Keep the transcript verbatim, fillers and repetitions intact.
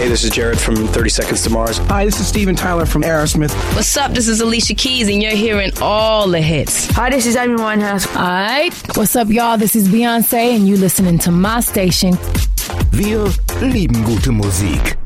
Hey, this is Jared from thirty Seconds to Mars. Hi, this is Steven Tyler from Aerosmith. What's up? This is Alicia Keys, and you're hearing all the hits. Hi, this is Amy Winehouse. Alright, what's up, y'all? This is Beyonce, and you listening to my station. Wir lieben gute Musik.